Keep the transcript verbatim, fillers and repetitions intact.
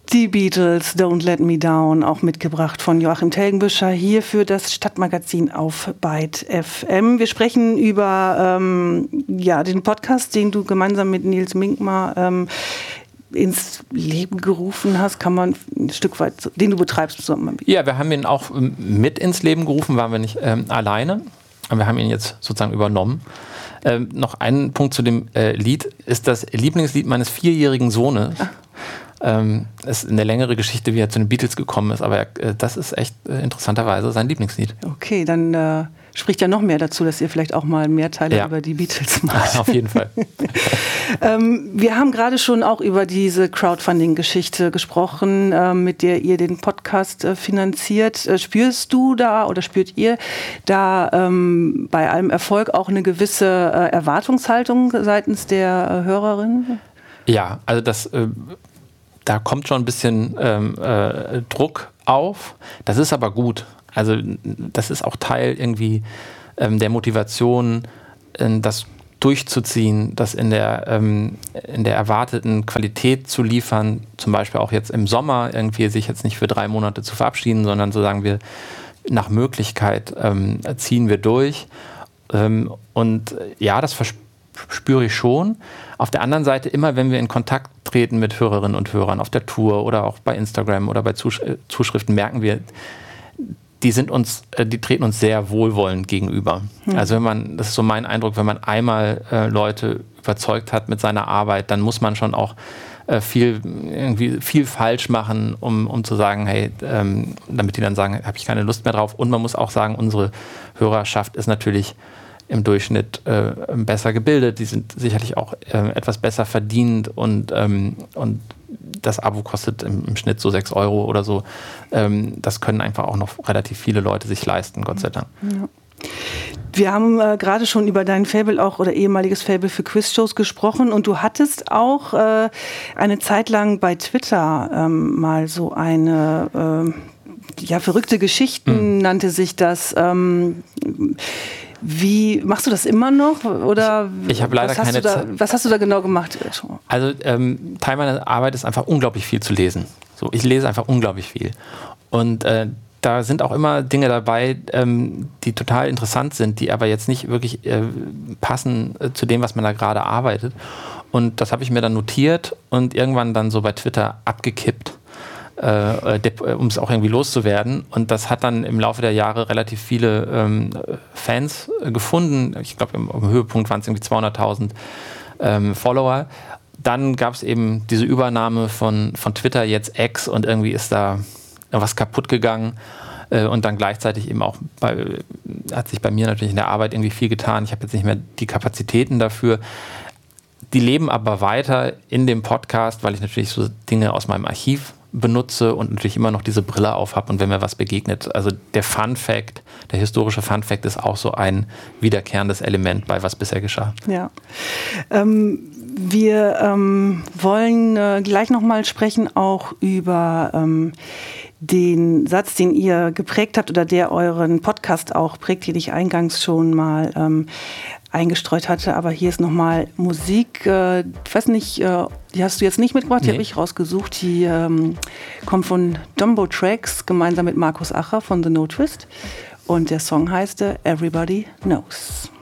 Die Beatles, Don't Let Me Down, auch mitgebracht von Joachim Telgenbüscher hier für das Stadtmagazin auf Byte F M. Wir sprechen über ähm, ja, den Podcast, den du gemeinsam mit Nils Minkmar ähm, ins Leben gerufen hast, kann man ein Stück weit, den du betreibst. Ja, wir haben ihn auch mit ins Leben gerufen, waren wir nicht ähm, alleine. Wir haben ihn jetzt sozusagen übernommen. Ähm, noch ein Punkt zu dem äh, Lied, ist das Lieblingslied meines vierjährigen Sohnes. Ach. Ähm, ist eine längere Geschichte, wie er zu den Beatles gekommen ist, aber äh, das ist echt äh, interessanterweise sein Lieblingslied. Okay, dann äh, spricht ja noch mehr dazu, dass ihr vielleicht auch mal mehr Teile ja. über die Beatles macht. Auf jeden Fall. ähm, wir haben gerade schon auch über diese Crowdfunding-Geschichte gesprochen, äh, mit der ihr den Podcast äh, finanziert. Äh, spürst du da oder spürt ihr da ähm, bei allem Erfolg auch eine gewisse äh, Erwartungshaltung seitens der äh, Hörerin? Ja, also das... Äh, Da kommt schon ein bisschen ähm, äh, Druck auf. Das ist aber gut. Also das ist auch Teil irgendwie ähm, der Motivation, äh, das durchzuziehen, das in der, ähm, in der erwarteten Qualität zu liefern. Zum Beispiel auch jetzt im Sommer irgendwie sich jetzt nicht für drei Monate zu verabschieden, sondern so sagen wir, nach Möglichkeit ähm, ziehen wir durch. Ähm, und ja, das verspürt spüre ich schon. Auf der anderen Seite, immer wenn wir in Kontakt treten mit Hörerinnen und Hörern auf der Tour oder auch bei Instagram oder bei Zusch- Zuschriften, merken wir, die sind uns, die treten uns sehr wohlwollend gegenüber. Hm. Also wenn man, das ist so mein Eindruck, wenn man einmal äh, Leute überzeugt hat mit seiner Arbeit, dann muss man schon auch äh, viel, irgendwie viel falsch machen, um, um zu sagen, hey, ähm, damit die dann sagen, habe ich keine Lust mehr drauf. Und man muss auch sagen, unsere Hörerschaft ist natürlich im Durchschnitt äh, besser gebildet, die sind sicherlich auch äh, etwas besser verdient und, ähm, und das Abo kostet im, im Schnitt so sechs Euro oder so. Ähm, das können einfach auch noch relativ viele Leute sich leisten, Gott sei Dank. Ja. Wir haben äh, gerade schon über dein Faible auch oder ehemaliges Faible für Quizshows gesprochen und du hattest auch äh, eine Zeit lang bei Twitter ähm, mal so eine äh, ja, verrückte Geschichten, hm. nannte sich das. Ähm, Wie machst du das immer noch? Oder ich ich habe leider was keine Zeit. Was hast du da genau gemacht? Also ähm, Teil meiner Arbeit ist einfach unglaublich viel zu lesen. So, ich lese einfach unglaublich viel. Und äh, da sind auch immer Dinge dabei, ähm, die total interessant sind, die aber jetzt nicht wirklich äh, passen äh, zu dem, was man da gerade arbeitet. Und das habe ich mir dann notiert und irgendwann dann so bei Twitter abgekippt. Äh, um es auch irgendwie loszuwerden. Und das hat dann im Laufe der Jahre relativ viele ähm, Fans äh, gefunden. Ich glaube, im, im Höhepunkt waren es irgendwie zweihunderttausend ähm, Follower. Dann gab es eben diese Übernahme von, von Twitter, jetzt X, und irgendwie ist da was kaputt gegangen. Äh, und dann gleichzeitig eben auch bei, hat sich bei mir natürlich in der Arbeit irgendwie viel getan. Ich habe jetzt nicht mehr die Kapazitäten dafür. Die leben aber weiter in dem Podcast, weil ich natürlich so Dinge aus meinem Archiv benutze und natürlich immer noch diese Brille auf habe und wenn mir was begegnet. Also der Fun Fact, der historische Fun Fact ist auch so ein wiederkehrendes Element bei Was bisher geschah. Ja. Ähm, wir ähm, wollen äh, gleich nochmal sprechen auch über ähm, den Satz, den ihr geprägt habt oder der euren Podcast auch prägt, den ich eingangs schon mal ähm, eingestreut hatte, aber hier ist nochmal Musik, äh, ich weiß nicht, äh, die hast du jetzt nicht mitgebracht, die nee. habe ich rausgesucht, die ähm, kommt von Dumbo Tracks, gemeinsam mit Markus Acher von The No Twist und der Song heißt äh, Everybody Knows.